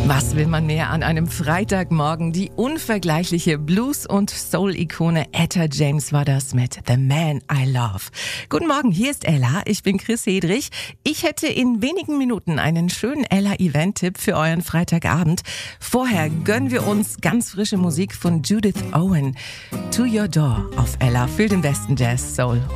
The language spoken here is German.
Was will man mehr an einem Freitagmorgen? Die unvergleichliche Blues- und Soul-Ikone Etta James war das mit The Man I Love. Guten Morgen, hier ist Ella, ich bin Chris Hedrich. Ich hätte in wenigen Minuten einen schönen Ella-Event-Tipp für euren Freitagabend. Vorher gönnen wir uns ganz frische Musik von Judith Owen. To Your Door auf Ella für den besten Jazz, Soul